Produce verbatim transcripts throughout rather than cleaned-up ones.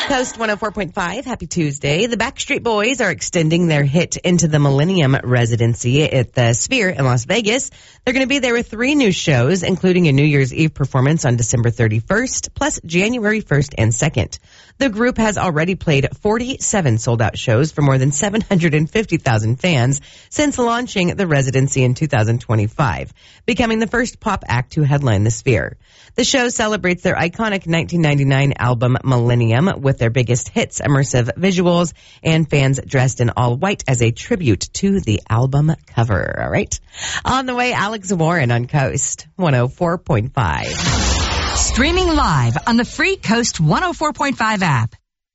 Coast one oh four point five. Happy Tuesday. The Backstreet Boys are extending their hit into the Millennium residency at the Sphere in Las Vegas. They're going to be there with three new shows, including a New Year's Eve performance on December thirty-first, plus January first and second. The group has already played forty-seven sold-out shows for more than seven hundred fifty thousand fans since launching the residency in two thousand twenty-five, becoming the first pop act to headline the Sphere. The show celebrates their iconic nineteen ninety-nine album Millennium with their biggest hits, immersive visuals, and fans dressed in all white as a tribute to the album cover. All right. On the way, Alex Warren on Coast one oh four point five. Streaming live on the free Coast one oh four point five app.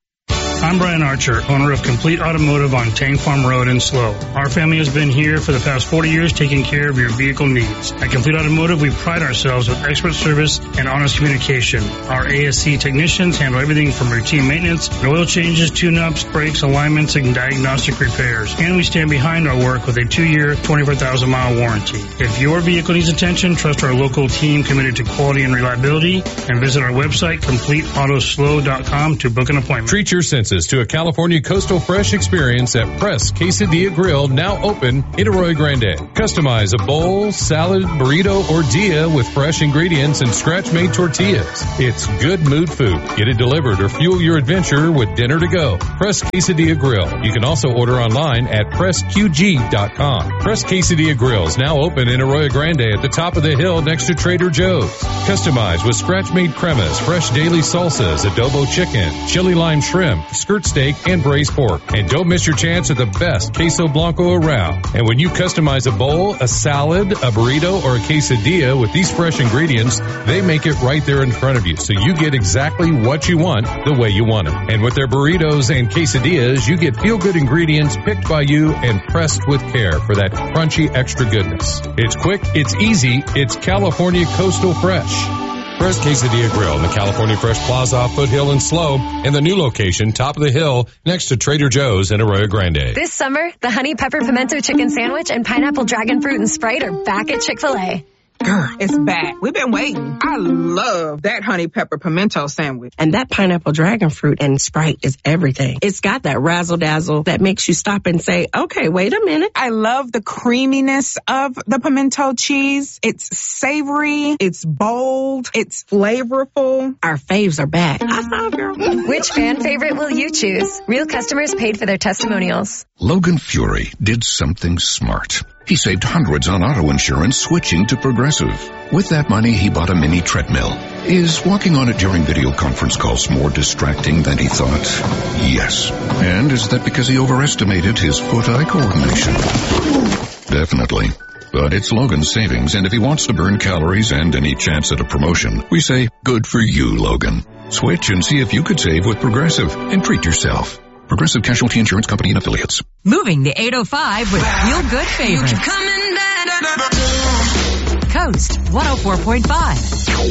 I'm Brian Archer, owner of Complete Automotive on Tang Farm Road in Slow. Our family has been here for the past forty years taking care of your vehicle needs. At Complete Automotive, we pride ourselves with expert service and honest communication. Our A S C technicians handle everything from routine maintenance, oil changes, tune-ups, brakes, alignments, and diagnostic repairs. And we stand behind our work with a two-year, twenty-four thousand mile warranty. If your vehicle needs attention, trust our local team committed to quality and reliability, and visit our website, complete auto slow dot com, to book an appointment. Treat your senses to a California Coastal Fresh experience at Press Quesadilla Grill, now open in Arroyo Grande. Customize a bowl, salad, burrito, or dia with fresh ingredients and scratch-made tortillas. It's good mood food. Get it delivered or fuel your adventure with dinner to go. Press Quesadilla Grill. You can also order online at press q g dot com. Press Quesadilla Grill is now open in Arroyo Grande at the top of the hill next to Trader Joe's. Customize with scratch-made cremas, fresh daily salsas, adobo chicken, chili lime shrimp, skirt steak, and braised pork. And don't miss your chance at the best queso blanco around. And when you customize a bowl, a salad, a burrito, or a quesadilla with these fresh ingredients, they make it right there in front of you, so you get exactly what you want the way you want it. And with their burritos and quesadillas, you get feel-good ingredients picked by you and pressed with care for that crunchy extra goodness. It's quick, it's easy, it's California Coastal Fresh. Press Quesadilla Grill in the California Fresh Plaza, Foothill and Slow, and the new location, top of the hill, next to Trader Joe's in Arroyo Grande. This summer, the Honey Pepper Pimento Chicken Sandwich and Pineapple Dragon Fruit and Sprite are back at Chick-fil-A. Girl, it's back. We've been waiting. I love that honey pepper pimento sandwich. And that pineapple dragon fruit and Sprite is everything. It's got that razzle dazzle that makes you stop and say, okay, wait a minute. I love the creaminess of the pimento cheese. It's savory. It's bold. It's flavorful. Our faves are back. I saw, girl. Which fan favorite will you choose? Real customers paid for their testimonials. Logan Fury did something smart. He saved hundreds on auto insurance switching to Progressive. With that money, he bought a mini treadmill. Is walking on it during video conference calls more distracting than he thought? Yes. And is that because he overestimated his foot-eye coordination? Definitely. But it's Logan's savings, and if he wants to burn calories and any chance at a promotion, we say, good for you, Logan. Switch and see if you could save with Progressive and treat yourself. Progressive Casualty Insurance Company and Affiliates. Moving the eight oh five with Feel Good Favorites. Coast one oh four point five.